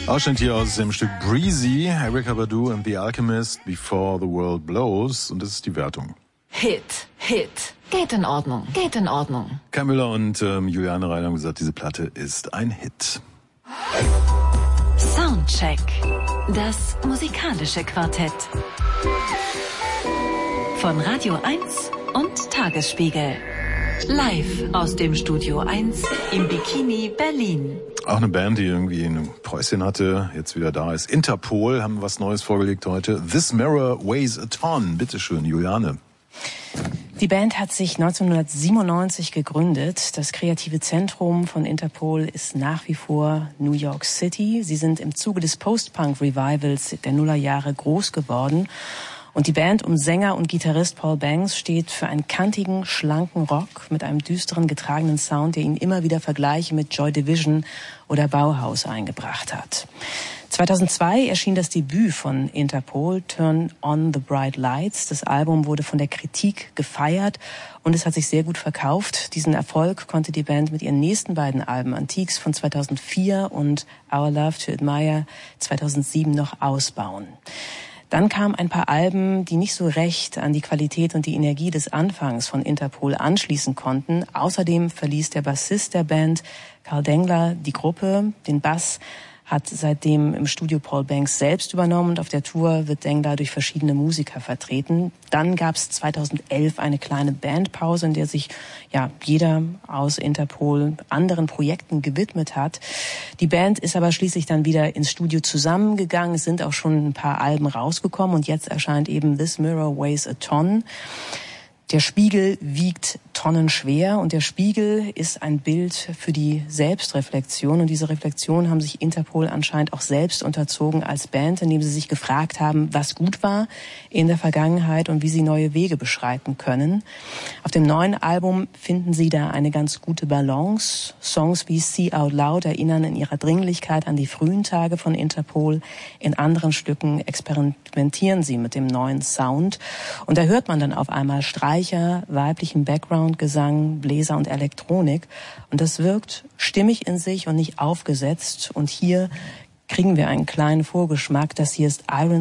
Ausschnitt hier aus dem Stück Breezy, Erykah Badu and The Alchemist, Before the World Blows. Und das ist die Wertung. Hit. Geht in Ordnung. Kai Müller und Juliane Reiner haben gesagt, diese Platte ist ein Hit. Soundcheck. Das musikalische Quartett. Von Radio 1 und Tagesspiegel. Live aus dem Studio 1 im Bikini Berlin. Auch eine Band, die irgendwie ein Päuschen hatte, jetzt wieder da ist. Interpol haben was Neues vorgelegt heute. This Mirror Weighs a Ton. Bitteschön, Juliane. Die Band hat sich 1997 gegründet. Das kreative Zentrum von Interpol ist nach wie vor New York City. Sie sind im Zuge des Post-Punk-Revivals der Nullerjahre groß geworden. Und die Band um Sänger und Gitarrist Paul Banks steht für einen kantigen, schlanken Rock mit einem düsteren, getragenen Sound, der ihn immer wieder Vergleiche mit Joy Division oder Bauhaus eingebracht hat. 2002 erschien das Debüt von Interpol, Turn on the Bright Lights. Das Album wurde von der Kritik gefeiert und es hat sich sehr gut verkauft. Diesen Erfolg konnte die Band mit ihren nächsten beiden Alben, Antiques von 2004 und Our Love to Admire 2007, noch ausbauen. Dann kamen ein paar Alben, die nicht so recht an die Qualität und die Energie des Anfangs von Interpol anschließen konnten. Außerdem verließ der Bassist der Band, Karl Dengler, die Gruppe. Den Bass hat seitdem im Studio Paul Banks selbst übernommen und auf der Tour wird Dengler durch verschiedene Musiker vertreten. Dann gab es 2011 eine kleine Bandpause, in der sich jeder aus Interpol anderen Projekten gewidmet hat. Die Band ist aber schließlich dann wieder ins Studio zusammengegangen. Es sind auch schon ein paar Alben rausgekommen und jetzt erscheint eben This Mirror Weighs a Ton. Der Spiegel wiegt tonnenschwer und der Spiegel ist ein Bild für die Selbstreflexion und diese Reflexion haben sich Interpol anscheinend auch selbst unterzogen als Band, indem sie sich gefragt haben, was gut war in der Vergangenheit und wie sie neue Wege beschreiten können. Auf dem neuen Album finden sie da eine ganz gute Balance. Songs wie See Out Loud erinnern in ihrer Dringlichkeit an die frühen Tage von Interpol. In anderen Stücken experimentieren sie mit dem neuen Sound und da hört man dann auf einmal Streicher, weiblichen Background-Gesang, Bläser und Elektronik. Und das wirkt stimmig in sich und nicht aufgesetzt. Und hier kriegen wir einen kleinen Vorgeschmack. Das hier ist Iron